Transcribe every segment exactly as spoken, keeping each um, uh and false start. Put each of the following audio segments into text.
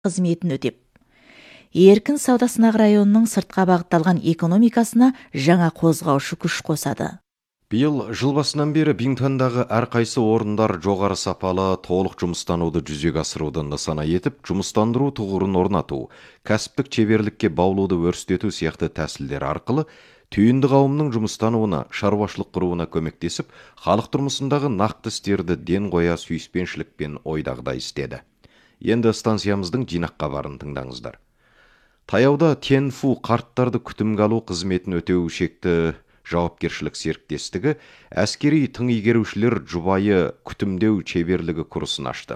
қызметін өтеп, еркін сауда-сынақ районының сыртқа бағытталған экономикасына жаңа қозғаушы күш қосады. Биыл жыл басынан бері Бингтондағы әрқайсы орындар жоғары сапалы толық жұмыстануды жүзеге асыруды нысана етіп, жұмыстандыру тұғырын орнату, кәсіптік шеберлікке баулуды өрістету сияқты тәсілдер арқылы түйінді қауымның жұмыстануына, шаруашылық құруына көмектесіп, халық тұрмысындағы нақты істерді ден қоя сүйіспеншілікпен ойдағыдай істеді. Енді станциямыздың жинақ хабарын тыңдаңыздар. Таяуда Тяньфу қарттарды күтімге алу қызметін өтеу шекті жауапкершілік серіктестігі әскери тың игерушілер жұбайы күтімдеу шеберлігі курсын ашты.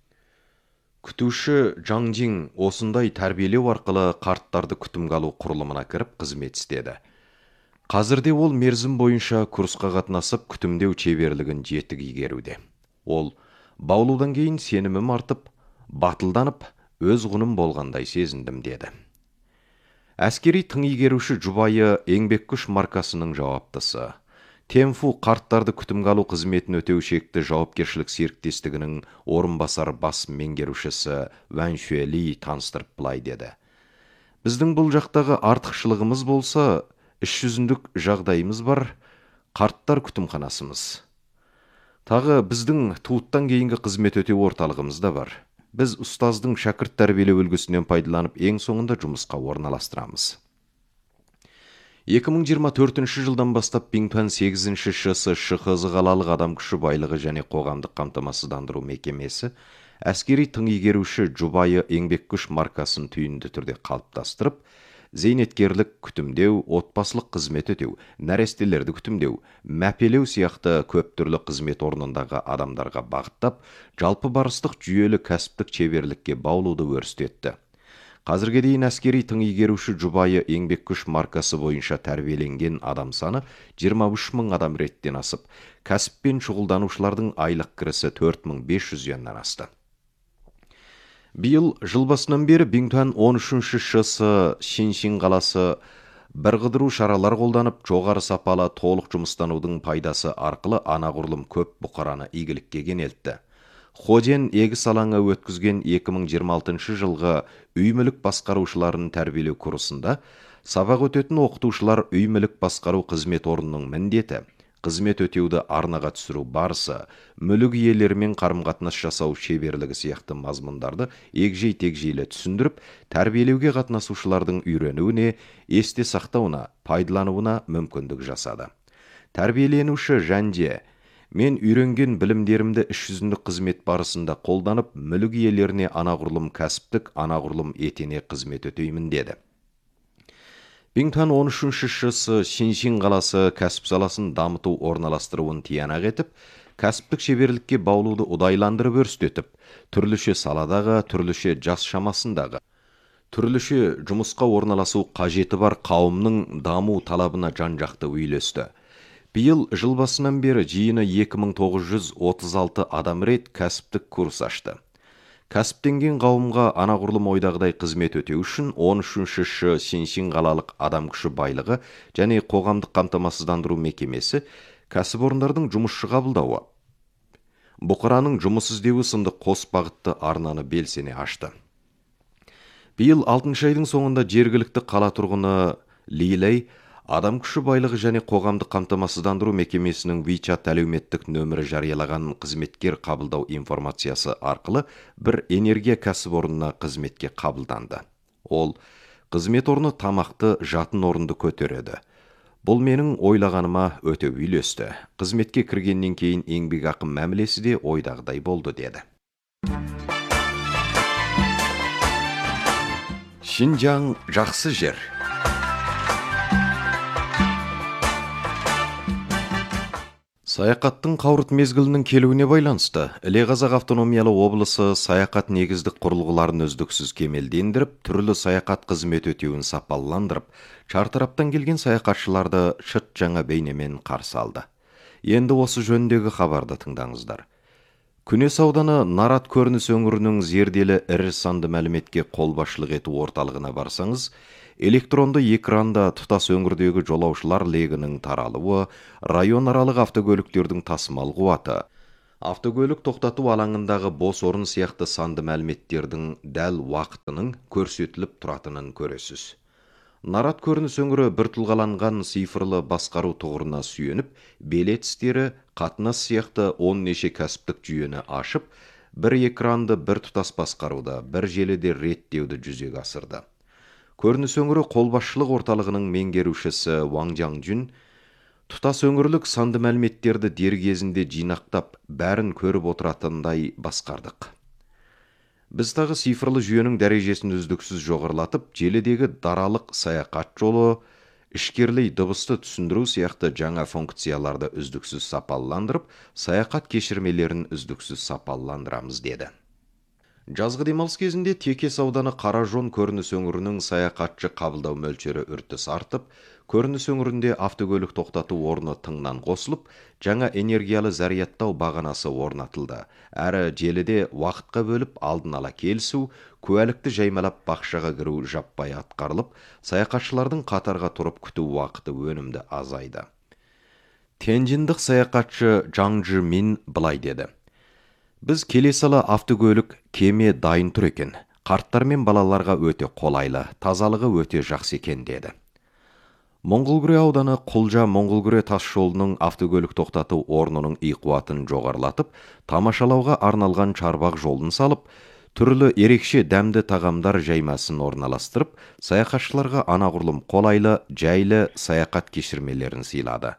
Күтуші Жаңжин осындай тәрбиелеу арқылы қарттарды күтімге алу құрылымына кіріп қызмет істеді. Қазірде ол мерзім бойынша курсқа қатынасып күтімдеу шеберлігін жетік игеруде. Ол баулудан кейін сенімім артып, батылданып, өз құным болғандай сезіндім деді. Әскери тың игеруші жұбайы еңбек күш маркасының жауаптысы. Тяньфу қарттарды күтімге алу қызметін өтеу шекті жауапкершілік серіктестігінің орынбасар бас меңгерушісі Ван Шуэли таныстырып былай деді. Біздің бұл жақтағы артықшылығымыз болса, іс жүзіндік жағдайымыз бар, қарттар күтімханасымыз. Тағы біздің туыттан кейінгі қызмет өтеу орталығымыз да бар. Біз ұстаздың шәкірт тәрбиелеу үлгісінен пайдаланып, ең соңында жұмысқа орналастырамыз. екі мың жиырма төртінші жылдан бастап Бингтон сегізінші ШС ШХЗ қалалық адам күші байлығы және қоғамдық қамтамасыздандыру мекемесі әскери тың игеруші жұбайы еңбек күш маркасын түйінді түрде қалыптастырып, зейнеткерлік күтімдеу, отбасылық қызмет өтеу, нәрестелерді күтімдеу, мәпелеу сияқты көп түрлі қызмет орнындағы адамдарға бағыттап, жалпы барыстық жүйелі кәсіптік шеберлікке баулуды өрістетті. Қазірге дейін әскери тың игеруші жұбайы еңбек күш маркасы бойынша тәрбиеленген адам саны жиырма үш мың адам реттен асып, кәсіппен шұғылданушылардың айлық кірісі төрт мың бес жүз юаннан асты. Биыл жыл басынан бері Бингтон он үшінші ШС Шиншин қаласы бірқыдыру шаралар қолданып, жоғары сапалы толық жұмыстанудың пайдасы арқылы анағұрлым көп бұқараны игілікке кенелтті. Ходен егіс алаңы өткізген екі мың жиырма алтыншы жылғы үй мүлік басқарушыларын тәрбиелеу курсында сабақ өтетін оқытушылар үй мүлік басқару қызмет орнының міндеті, қызмет өтеуді арнаға түсіру барысы, мүлік иелерімен қарым-қатынас жасау шеберлігі сияқты мазмұндарды егжей-тегжейлі түсіндіріп, тәрбиелеуге қатынасушылардың үйренуіне, есте сақтауына, пайдалануына мүмкіндік жасады. Тәрбиеленуші Жанже, мен үйренген білімдерімді іс жүзіндік қызмет барысында қолданып, мүлік иелеріне анағұрлым кәсіптік, анағұрлым етене қызмет өтеймін деді. Бингтон он үшінші ШС Шиншин қаласы кәсіп саласын дамыту орналастыруын тиянақ етіп, кәсіптік шеберлікке баулуды ұдайландырып өрістетіп, түрліше саладағы, түрліше жас шамасындағы, түрліше жұмысқа орналасу қажеті бар қауымның даму талабына жан-жақты үйлесті. Биыл жыл басынан бері жиыны екі мың тоғыз жүз отыз алты адам рет кәсіптік курс ашты. Кәсіптенген қауымға анағұрлым ойдағыдай қызмет өтеу үшін он үшінші ШС Шиншин қалалық адам күші байлығы және қоғамдық қамтамасыздандыру мекемесі кәсіпорындардың жұмысшы қабылдауы, бұқараның жұмыс іздеуі сынды қос бағытты арнаны белсене ашты. Биыл алтыншы айдың соңында жергілікті қала тұрғыны Лилей адам күші байлығы және қоғамдық қамтамасыздандыру мекемесінің WeChat әлеуметтік нөмірі жариялаған қызметкер қабылдау информациясы арқылы бір энергия кәсіпорнына қызметке қабылданды. Ол қызмет орны тамақты жатын орынды көтереді. Бұл менің ойлағаныма өте үйлесті. Қызметке кіргеннен кейін еңбекақы мәмілесі де ойдағыдай болды деді. Шинжаң жақсы жер. Саяқаттың қауырт мезгілінің келуіне байланысты, Іле Қазақ автономиялы облысы саяқат негіздік құрылғыларын үздіксіз кемелдендіріп, түрлі саяқат қызмет өтеуін сапалландырып, шартараптан келген саяқатшыларды шыт жаңа бейнемен қарсы алды. Енді осы жөніндегі хабарды тыңдаңыздар. Күнес ауданы Нарат көрініс өңірінің зерделі ірі санды мәліметке қолбасшылық ету орталығына барсаңыз, электронды экранда тұтас өңірдегі жолаушылар легінің таралуы, район аралық автокөліктердің тасымал қуаты, Автокөлік тоқтату алаңындағы бос орын сияқты санды мәліметтердің дәл уақытының көрсетіліп тұратынын көресіз. Нарат көрініс өңірі бір тұлғаланған цифрлы басқару тұғырына сүйеніп, билет істері, қатынас сияқты он неше кәсіптік жүйені ашып, бір экранды бір тұтас басқаруды, бір желіде реттеуді жүзеге асырды. Көрініс өңірі қолбасшылық орталығының меңгерушісі Ваң Жаңжүн тұтас өңірлік санды мәліметтерді дер кезінде жинақтап, бәрін көріп отыратындай басқардық. Біз тағы цифрлы жүйенің дәрежесін үздіксіз жоғарылатып, желідегі даралық саяхат жолы, ішкерлей дыбысты түсіндіру сияқты жаңа функцияларды үздіксіз сапаландырып, саяхат кешірмелерін үздіксіз сапаландырамыз деді. Жазғы демалыс кезінде Текес ауданы Қаражон көрініс өңірінің саяхатшы қабылдау мөлшері үртіс артып, көрініс өңірінде автокөлік тоқтату орны тыңнан қосылып, жаңа энергиялы зарядтау бағанасы орнатылды. Әрі желіде уақытқа бөліп алдын ала келісу, куәлікті жаймалап бақшаға кіру жаппай атқарылып, саяхатшылардың қатарға тұрып күту уақыты өнімді азайды. Тяньжиндік саяхатшы Жаңжы Мин былай деді: Біз келесілі автокөлік кеме дайын тұр екен. Қарттар мен балаларға өте қолайлы, тазалығы өте жақсы екен деді. Моңғолкүре ауданы Құлжа Моңғолкүре тас жолының автокөлік тоқтату орнының иқуатын жоғарылатып, тамашалауға арналған чарбақ жолын салып, түрлі ерекше дәмді тағамдар жаймасын орналастырып, саяхатшыларға анағұрлым қолайлы, жайлы саяхат кешірмелерін сыйлады.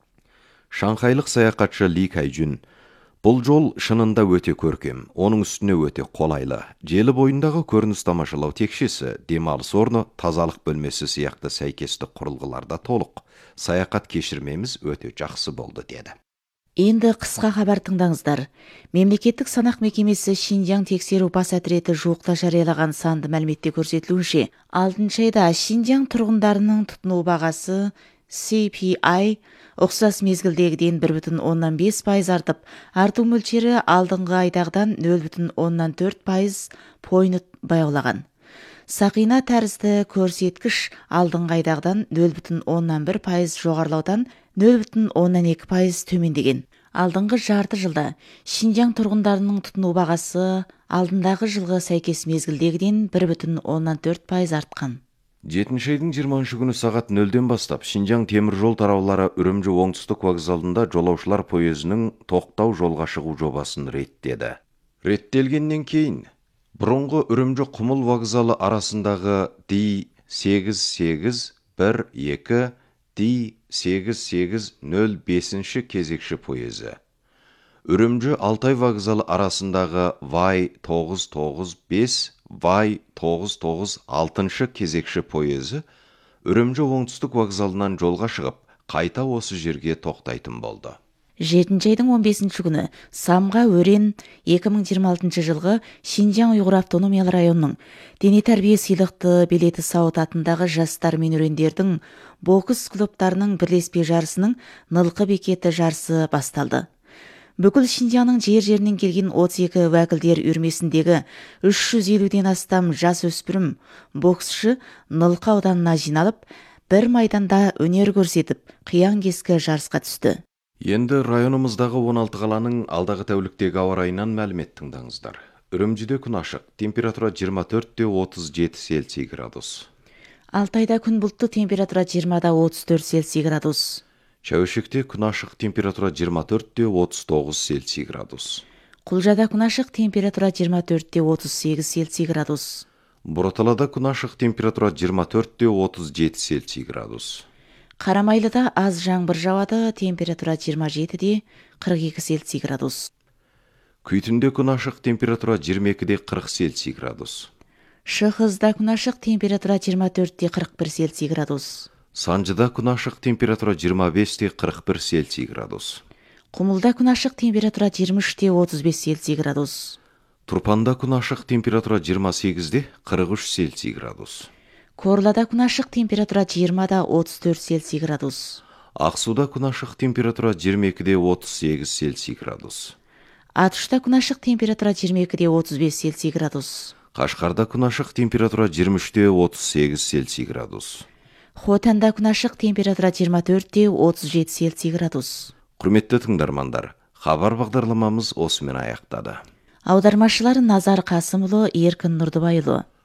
Шанхайлық саяхатшы Ли Кайжун: Бұл жол шынында өте көркем, оның үстіне өте қолайлы. Желі бойындағы көрініс тамашалау текшесі, демалыс орны, тазалық бөлмесі сияқты сәйкесті құрылғыларда толық. Саяхат кешірмеміз өте жақсы болды деді. Енді қысқа хабар тыңдаңыздар. Мемлекеттік санақ мекемесі Шинжаң тексеру бас әтіреті жуықта жариялаған санды мәліметте көрсетілуінше, алтыншы айда Шинжаң тұрғындарының тұтыну бағасы си пи ай ұқсас мезгілдегіден бір бүтін оннан бес пайыз артып, арту мөлшері алдыңғы айдағыдан нөл бүтін оннан төрт пайыз пойнт баяулаған. Сақина тәрізді көрсеткіш алдыңғы айдағыдан нөл бүтін оннан бір пайыз жоғарылаудан нөл бүтін оннан екі пайыз төмендеген. Алдыңғы жарты жылда Шинжаң тұрғындарының тұтыну бағасы алдындағы жылғы сәйкес мезгілдегіден бір бүтін оннан төрт пайыз артқан. жетінші айдың жиырмасыншы күні сағат нөлден бастап Шинжаң темір жол тараулары Үрімжі оңтүстік вокзалында жолаушылар пойызының тоқтау жолға шығу жобасын реттеді. Реттелгеннен кейін бұрынғы Үрімжі Құмыл вокзалы арасындағы Д сегіз сегіз бір екі Д сегіз сегіз нөл бесінші кезекші пойызы, Үрімжі Алтай вокзалы арасындағы Вай тоғыз тоғыз бес Вай тоғыз тоғыз алтыншы кезекші пойызы Үрімжі оңтүстік вокзалынан жолға шығып, қайта осы жерге тоқтайтын болды. жетінші айдың он бесінші күні Самға Өрен екі мың жиырма алтыншы жылғы Шинжаң ұйғыр автономиялы районының дене тәрбие сыйлықты билеті сауыт атындағы жастар мен өрендердің бокс клубтарының бірлеспе жарысының Нылқы бекеті жарысы басталды. Бүкіл Шинжаңның жер-жерінен келген отыз екі уәкілдер үйірмесіндегі үш жүз елуден астам жас өспірім боксшы Нылқы ауданына жиналып, бір майданда өнер көрсетіп, қиян-кескі жарысқа түсті. Енді районымыздағы он алты қаланың алдағы тәуліктегі ауа райынан мәлімет тыңдаңыздар. Үрімжіде күн ашық, температура жиырма төрт те отыз жеті Цельсий градус. Алтайда күн бұлтты, температура жиырма да отыз төрт Цельсий градус. Шәуешекте күн ашық, температура жиырма төрт те отыз тоғыз Цельсий градус. Құлжада күн ашық, температура жиырма төрт те отыз сегіз Цельсий градус. Бұраталада күн ашық, температура жиырма төрт те отыз жеті Цельсий градус. Қарамайлыда аз жаңбыр жауады, температура жиырма жеті де қырық екі Цельсий градус. Күйтінде күн ашық, температура жиырма екі де қырық Цельсий градус. Шығызда күн ашық, температура жиырма төрт те қырық бір Цельсий градус. Санжыда күн ашық, температура жиырма бес те қырық бір Цельсий градус. Құмылда күн ашық, температура жиырма үш те отыз бес Цельсий градус. Тұрпанда күн ашық, температура жиырма сегіз де қырық үш Цельсий градус. Корлада күн ашық, температура жиырма да отыз төрт Цельсий градус. Ақсуда күн ашық, температура жиырма екі де отыз сегіз Цельсий градус. Атышта күн ашық, температура жиырма екі де отыз бес Цельсий градус. Қашқарда күн ашық, температура жиырма үш те отыз сегіз Цельсий градус. Хотанда күн ашық, температура жиырма төрт те отыз жеті Цельсий градус. Құрметті тыңдармандар, Хабар бағдарламамыз осымен аяқтады. Аудармашылар Назар Қасымұлы, Еркін Нұрдыбайұлы.